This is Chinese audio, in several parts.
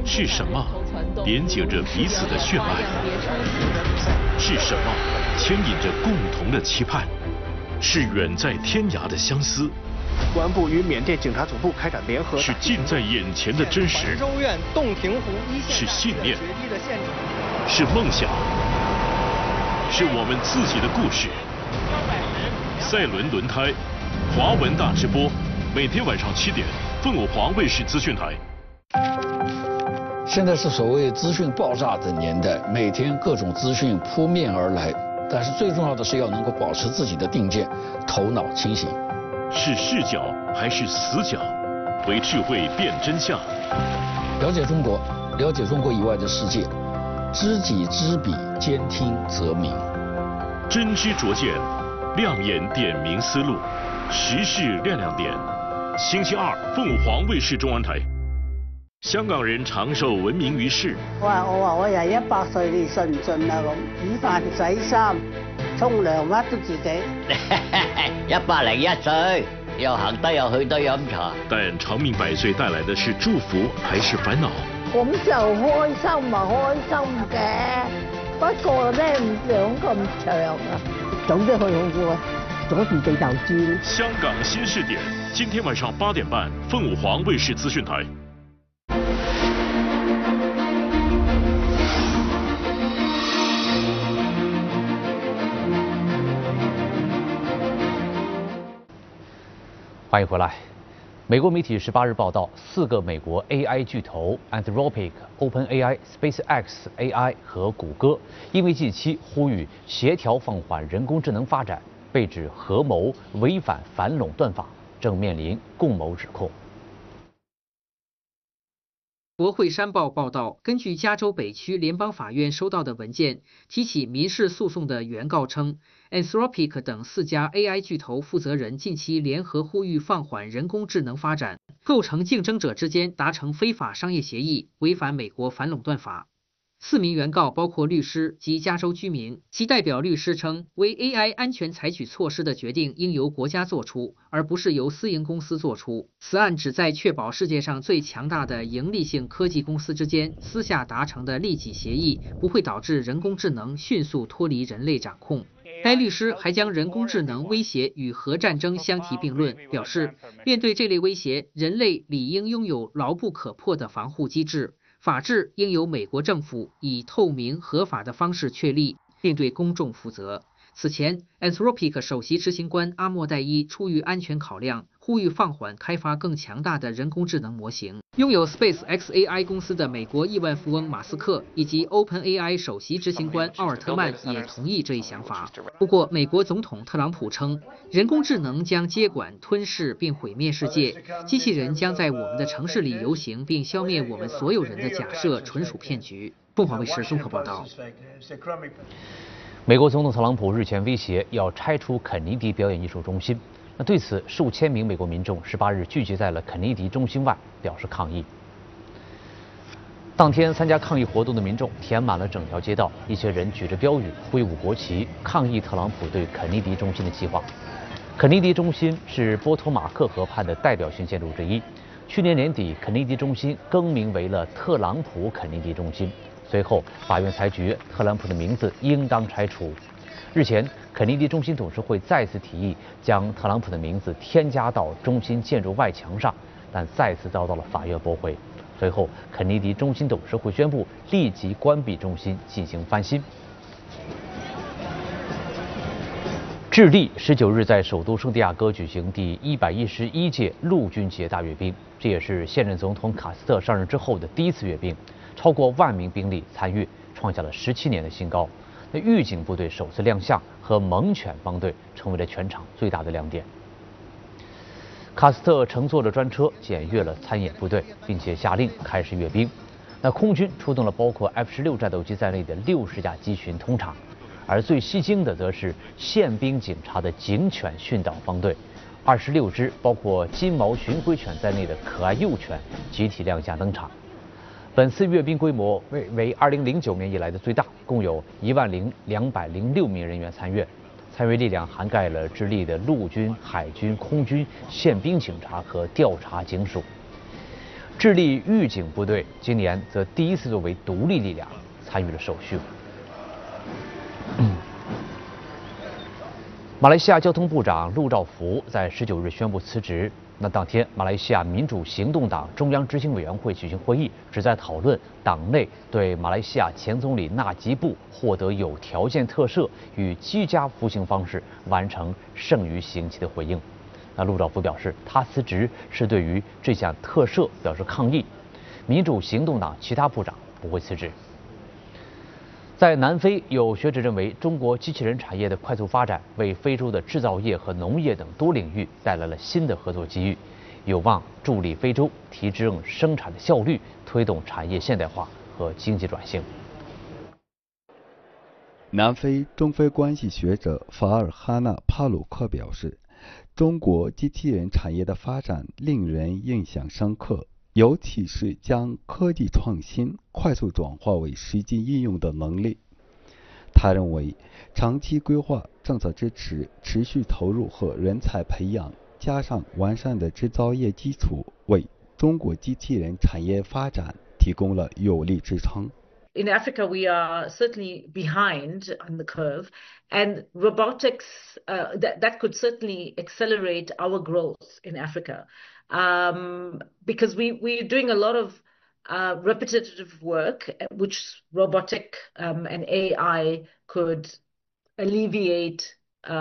是什么连接着彼此的血脉？是什么牵引着共同的期盼？是远在天涯的相思。 公安部与缅甸警察总部开展联合。 是近在眼前的真实。 州院洞庭湖一线。 是信念。是梦想。是我们自己的故事。赛伦轮胎，华文大直播，每天晚上7点，凤凰华卫视资讯台。 现在是所谓资讯爆炸的年代，每天各种资讯扑面而来，但是最重要的是要能够保持自己的定见，头脑清醒。 是视角还是死角？为智慧辨真相。 了解中国，了解中国以外的世界，知己知彼，兼听则明。 真知灼见，亮眼点明思路，时事亮亮点。星期二，凤凰卫视中文台。香港人長壽聞名於世。 我話我又100歲，你信唔信啊？咁煮飯洗衫、沖涼乜都自己。 101歲，又行得又去得飲茶。 但長命100歲帶來的是祝福還是煩惱？ 咁就開心啊，開心嘅。不過咧唔想咁長啊，早啲去好過，阻住地球轉。 香港新視點，今天晚上8點半，鳳凰衛視資訊台。 欢迎回来。美国媒体18日报道，4个美国 AI 巨头 Anthropic、OpenAI、SpaceX AI 和谷歌，因为近期呼吁协调放缓人工智能发展，被指合谋违反反垄断法，正面临共谋指控。 国会山报报道，根据加州北区联邦法院收到的文件，提起民事诉讼的原告称 ，Anthropic 等4家 AI 巨头负责人近期联合呼吁放缓人工智能发展，构成竞争者之间达成非法商业协议，违反美国反垄断法。4名原告包括律师及加州居民，其代表律师称，为 AI 安全采取措施的决定应由国家做出，而不是由私营公司做出。此案旨在确保世界上最强大的盈利性科技公司之间私下达成的利己协议不会导致人工智能迅速脱离人类掌控。该律师还将人工智能威胁与核战争相提并论，表示，面对这类威胁，人类理应拥有牢不可破的防护机制。法治应由美国政府以透明合法的方式确立，并对公众负责。此前 ，Anthropic 首席执行官阿莫代伊出于安全考量，呼吁放缓开发更强大的人工智能模型。拥有 SpaceX AI 公司的美国亿万富翁马斯克以及 OpenAI 首席执行官奥尔特曼也同意这一想法。不过，美国总统特朗普称，人工智能将接管、吞噬并毁灭世界，机器人将在我们的城市里游行并消灭我们所有人的假设纯属骗局。凤凰卫视综合报道。 美国总统特朗普日前威胁要拆除肯尼迪表演艺术中心。对此，数千名美国民众18日聚集在了肯尼迪中心外，表示抗议。当天参加抗议活动的民众填满了整条街道，一些人举着标语、挥舞国旗，抗议特朗普对肯尼迪中心的计划。肯尼迪中心是波托马克河畔的代表性建筑之一。去年年底，肯尼迪中心更名为了特朗普肯尼迪中心。随后，法院裁决特朗普的名字应当拆除。日前，肯尼迪中心董事会再次提议将特朗普的名字添加到中心建筑外墙上，但再次遭到了法院驳回。随后，肯尼迪中心董事会宣布立即关闭中心，进行翻新。智利19日在首都圣地亚哥举行第111届陆军节大阅兵，这也是现任总统卡斯特上任之后的第一次阅兵，超过1万名兵力参与，创下了17年的新高。预警部队首次亮相和猛犬帮队成为了全场最大的亮点。卡斯特乘坐着专车检阅了参演部队，并且下令开始阅兵。空军出动了包括 F-16战斗机在内的60架机群通查，而最吸睛的则是宪兵警察的警犬训导方队，26只包括金毛巡回犬在内的可爱幼犬集体亮相登场。本次阅兵规模为2009年以来的最大，共有10206名人员参阅。参阅力量涵盖了智利的陆军、海军、空军、宪兵警察和调查警署。 智利预警部队今年则第一次作为独立力量参与了手续。马来西亚交通部长陆兆福在19日宣布辞职。那当天，马来西亚民主行动党中央执行委员会举行会议，旨在讨论党内对马来西亚前总理纳吉布获得有条件特赦与居家服刑方式完成剩余刑期的回应。那陆兆福表示，他辞职是对于这项特赦表示抗议。民主行动党其他部长不会辞职。在南非，有学者认为，中国机器人产业的快速发展为非洲的制造业和农业等多领域带来了新的合作机遇，有望助力非洲提升生产的效率，推动产业现代化和经济转型。 南非中非关系学者法尔哈纳·帕鲁克表示，中国机器人产业的发展令人印象深刻。尤其是将科技创新快速转化为实际应用的能力。他认为，长期规划、政策支持、持续投入和人才培养，加上完善的制造业基础，为中国机器人产业发展提供了有力支撑。 In Africa, we are certainly behind on the curve, and robotics that could certainly accelerate our growth in Africa. Because we're doing a lot of repetitive work, which robotic and AI could alleviate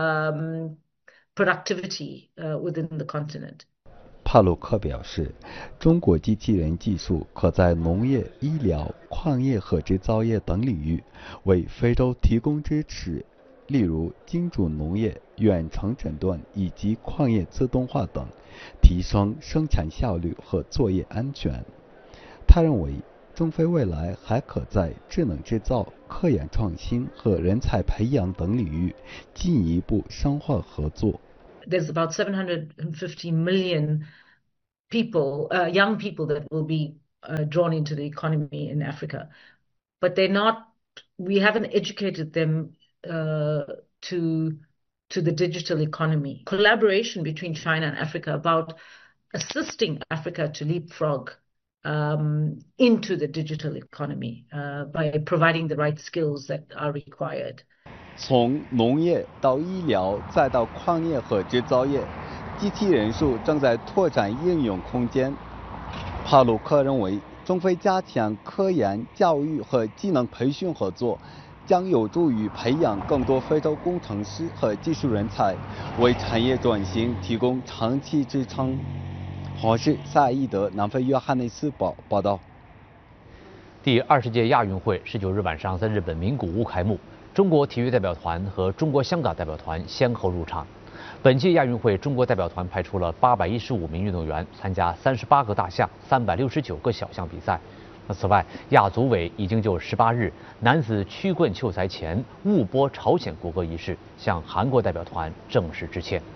productivity within the continent. 帕鲁克表示，中国机器人技术可在农业、医疗、矿业和制造业等领域为非洲提供支持，例如精准农业、远程诊断以及矿业自动化等，提升生产效率和作业安全。他认为，中非未来还可在智能制造、科研创新和人才培养等领域进一步深化合作。 There's about 750 million people, young people that will be drawn into the economy in Africa, but we haven't educated them to the digital economy. Collaboration between China and Africa about assisting Africa to leapfrog into the digital economy by providing the right skills that are required. 从农业到医疗，再到矿业和制造业，机器人术正在拓展应用空间。帕鲁克认为，中非加强科研、教育和技能培训合作，将有助于培养更多非洲工程师和技术人才，为产业转型提供长期支撑。华视萨义德南非约翰内斯堡报道。 第20届亚运会19日晚上在日本名古屋开幕。中国体育代表团和中国香港代表团先后入场。本届亚运会，中国代表团派出了815名运动员，参加38个大项、369个小项比赛。此外，亚组委已经就18日男子曲棍球赛前误播朝鲜国歌一事，向韩国代表团正式致歉。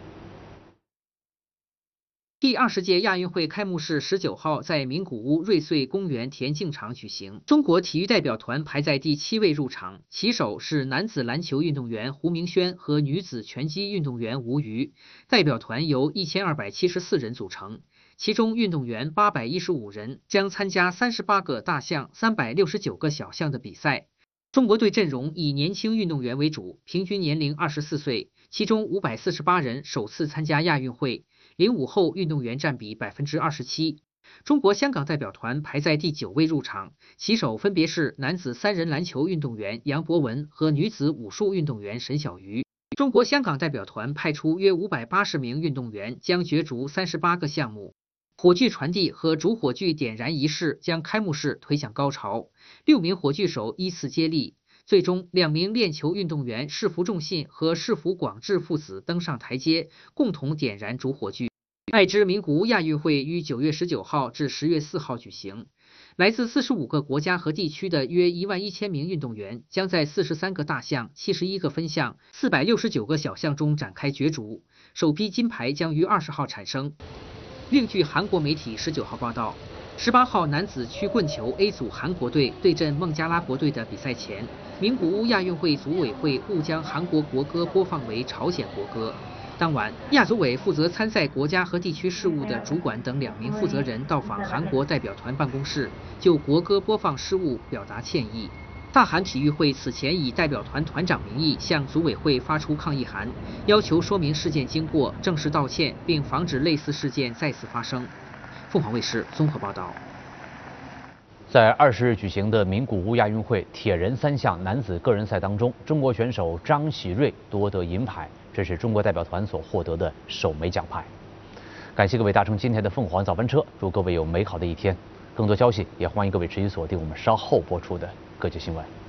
第20届亚运会开幕式19号在名古屋瑞穗公园田径场举行。中国体育代表团排在第7位入场，旗手是男子篮球运动员胡明轩和女子拳击运动员吴瑜。代表团由1274人组成，其中运动员815人将参加38个大项、369个小项的比赛。中国队阵容以年轻运动员为主，平均年龄24岁，其中548人首次参加亚运会。05后运动员占比27%。中国香港代表团排在第9位入场，旗手分别是男子3人篮球运动员杨博文和女子武术运动员沈小鱼。中国香港代表团派出约580名运动员，将角逐38个项目。火炬传递和主火炬点燃仪式将开幕式推向高潮，6名火炬手依次接力。最终，2名链球运动员世福仲信和世福广志父子登上台阶，共同点燃主火炬。爱知名古屋亚运会于9月19号至10月4号举行，来自45个国家和地区的约11000名运动员将在43个大项、71个分项、469个小项中展开角逐，首批金牌将于20号产生。另据韩国媒体19号报道，18号男子曲棍球 A 组韩国队对阵孟加拉国队的比赛前，名古屋亚运会组委会误将韩国国歌播放为朝鲜国歌。 当晚，亚组委负责参赛国家和地区事务的主管等2名负责人到访韩国代表团办公室，就国歌播放失误表达歉意。大韩体育会此前以代表团团长名义向组委会发出抗议函，要求说明事件经过、正式道歉，并防止类似事件再次发生。凤凰卫视综合报道。 在20日举行的名古屋亚运会铁人3项男子个人赛当中，中国选手张喜睿夺得银牌，这是中国代表团所获得的首枚奖牌。感谢各位搭乘今天的凤凰早班车，祝各位有美好的一天。更多消息也欢迎各位持续锁定我们稍后播出的各界新闻。